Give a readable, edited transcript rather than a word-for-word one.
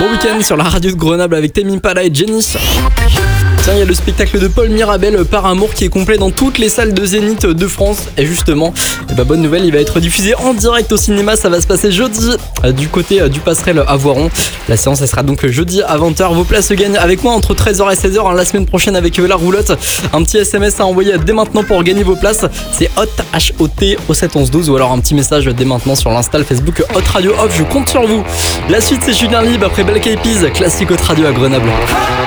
Gros week-end sur la radio de Grenoble avec Tame Impala et Jenny. Tiens, il y a le spectacle de Paul Mirabel, Par Amour, qui est complet dans toutes les salles de Zénith de France. Et justement, bonne nouvelle, il va être diffusé en direct au cinéma. Ça va se passer jeudi du côté du Passerelle à Voiron. La séance, elle sera donc jeudi à 20h. Vos places se gagnent avec moi entre 13h et 16h la semaine prochaine avec la roulotte. Un petit SMS à envoyer dès maintenant pour gagner vos places. C'est HOT, H-O-T, au 7 11 12, ou alors un petit message dès maintenant sur l'Insta, le Facebook Hot Radio Off. Je compte sur vous. La suite, c'est Julien Libre après Black Eyed Peas, classique Hot Radio à Grenoble.